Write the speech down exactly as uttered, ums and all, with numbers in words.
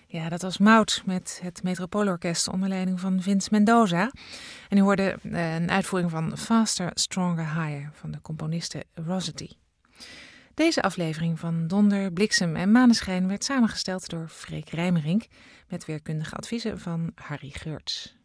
Ja, dat was Mout met het Metropoolorkest onder leiding van Vince Mendoza. En u hoorde uh, een uitvoering van Faster, Stronger, Higher van de componiste Rossetti. Deze aflevering van Donder, Bliksem en Maneschijn werd samengesteld door Freek Rijmerink met weerkundige adviezen van Harry Geurts.